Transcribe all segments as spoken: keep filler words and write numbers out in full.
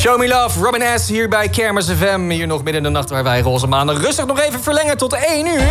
Show Me Love, Robin S. hier bij Kermis F M. Hier nog midden in de nacht waar wij roze maanden rustig nog even verlengen tot één uur.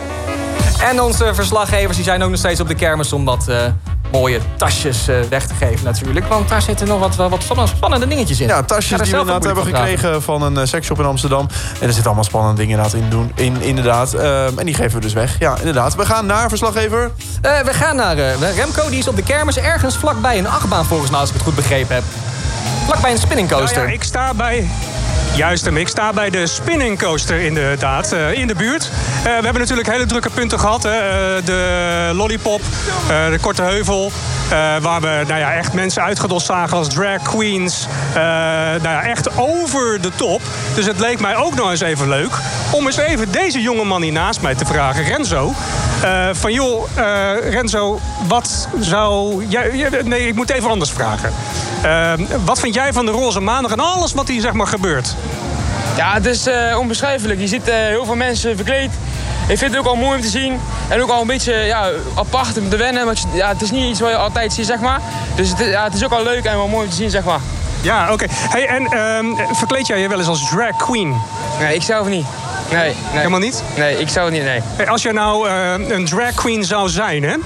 En onze verslaggevers die zijn ook nog steeds op de kermis om wat uh, mooie tasjes uh, weg te geven natuurlijk. Want daar zitten nog wat, wat spannende dingetjes in. Ja, tasjes die we inderdaad hebben gekregen van een uh, seksshop in Amsterdam. En er zitten allemaal spannende dingen inderdaad in. Doen, in inderdaad. Uh, en die geven we dus weg. Ja, inderdaad. We gaan naar verslaggever. Uh, we gaan naar uh, Remco, die is op de kermis ergens vlakbij een achtbaan volgens mij, als ik het goed begrepen heb. Vlakbij een spinningcoaster. Ja, ja, ik sta bij... Juist hem, ik sta bij de spinning coaster inderdaad, uh, in de buurt. Uh, we hebben natuurlijk hele drukke punten gehad. Hè. Uh, de Lollipop, uh, de Korte Heuvel. Uh, waar we nou ja, echt mensen uitgedost zagen als drag queens. Uh, nou ja, echt over de top. Dus het leek mij ook nog eens even leuk om eens even deze jongeman hier naast mij te vragen, Renzo. Uh, van joh, uh, Renzo, wat zou jij... Nee, ik moet even anders vragen. Uh, wat vind jij van de Roze Maandag en alles wat hier zeg maar gebeurt? Ja, het is uh, onbeschrijfelijk. Je ziet uh, heel veel mensen verkleed. Ik vind het ook al mooi om te zien. En ook al een beetje ja, apart om te wennen. Want ja, het is niet iets wat je altijd ziet, zeg maar. Dus het, ja, het is ook al leuk en wel mooi om te zien, zeg maar. Ja, oké. Okay. Hey, en uh, verkleed jij je wel eens als drag queen? Nee, ik zelf niet. Nee, nee. Helemaal niet? Nee, ik zou het niet, nee. Hey, als jij nou uh, een drag queen zou zijn, hè?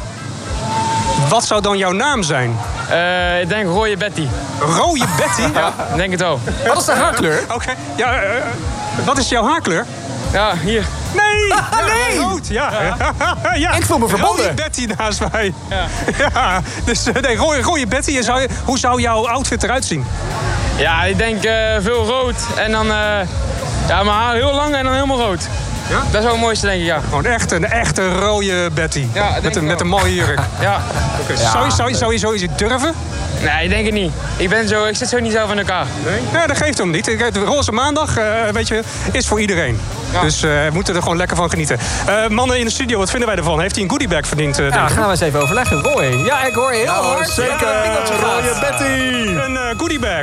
Wat zou dan jouw naam zijn? Uh, ik denk Rode Betty. Rode Betty? Ja, ik denk het wel. Wat is de haarkleur? Oké, okay. ja, uh, wat is jouw haarkleur? Ja, hier. Nee! Ah, ja, nee! Rood, ja. Ja. ja. Ik voel me verbonden. Rode Betty naast mij. Ja. ja. Dus nee, rode, rode Betty, zou je, hoe zou jouw outfit eruit zien? Ja, ik denk uh, veel rood en dan... Uh, ja, mijn haar heel lang en dan helemaal rood. Ja? Dat is wel het mooiste, denk ik, ja. Gewoon echt een echte rode Betty. Ja, met, een, met een mooie jurk. Ja. Okay. Ja. Zou, je, zou, je, zou je zoiets durven? Nee, ik denk het niet. Ik, ben zo, ik zit zo niet zelf in elkaar. Nee? Ja, dat geeft hem niet. De Roze Maandag, uh, weet je, is voor iedereen. Ja. Dus uh, we moeten er gewoon lekker van genieten. Uh, mannen in de studio, wat vinden wij ervan? Heeft hij een goodiebag verdiend? Uh, ja, gaan we eens even overleggen. Roy. Ja, ik hoor je heel ja, hard. Zeker, ja, rode Betty. Een uh, goodiebag.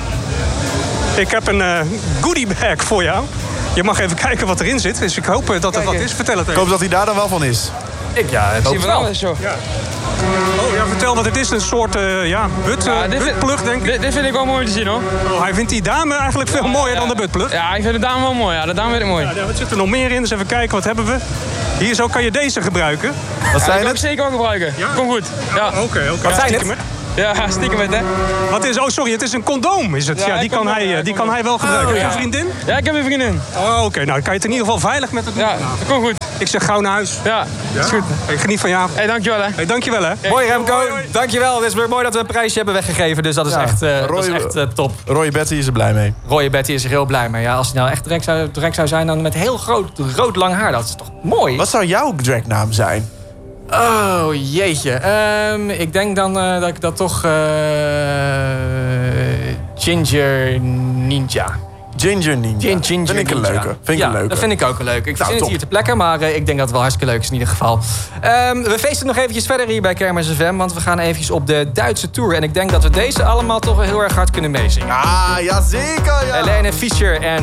Ik heb een uh, goodiebag voor jou. Je mag even kijken wat erin zit. Dus ik hoop dat er Kijk, wat is. Vertel het even. Ik hoop dat hij daar dan wel van is. Ik ja, het zie van alles zo. Ja. Oh ja, vertel wat het is. Een soort uh, ja, butt, uh, ja, buttplug, denk ik. Dit, dit vind ik wel mooi te zien, hoor. Oh, hij vindt die dame eigenlijk veel ja, mooier ja. dan de buttplug. Ja, ik vind de dame wel mooi. Ja, de dame vind ik mooi. Ja, wat zit er nog meer in? Dus even kijken, wat hebben we? Hier zo kan je deze gebruiken. Wat ja, zijn die het? kan ik zeker wel gebruiken. Ja? Kom goed. Ja. Oké, oké. Okay. Wat zijn het? Ja, stiekem met, hè. Wat is, oh, sorry, het is een condoom, is het? Ja, ja die, kan hij, ja, die kan hij wel gebruiken. Oh, ja. Heb je een vriendin? Ja, ik heb een vriendin. Oh, oké. Okay. Nou, dan kan je het in ieder geval veilig met het doen. Ja, dat komt goed. Ik zeg gauw naar huis. Ja, ja? is goed. Hey, geniet van je avond. Hey, dankjewel, hè. Hey, dankjewel, hè. Mooi, Remco. Hoi, hoi. Dankjewel. Het is weer mooi dat we een prijsje hebben weggegeven. Dus dat is ja, echt, uh, Roy, dat is echt uh, top. Rode Betty is er blij mee. Rode Betty is er heel blij mee. Ja, als hij nou echt drag zou, drag zou zijn, dan met heel groot rood lang haar. Dat is toch mooi? Wat zou jouw dragnaam zijn? Oh, jeetje. Um, ik denk dan uh, dat ik dat toch... Uh, Ginger Ninja. Ginger Ninja. Gin, ginger vind ik een ninja. leuke. Vind ik ja, een leuke. dat vind ik ook een leuke. Ik nou, vind het hier te plekken, maar uh, ik denk dat het wel hartstikke leuk is in ieder geval. Um, we feesten nog eventjes verder hier bij Kermis F M, want we gaan eventjes op de Duitse tour. En ik denk dat we deze allemaal toch wel heel erg hard kunnen meezingen. Ah, ja zeker, ja. Helene Fischer en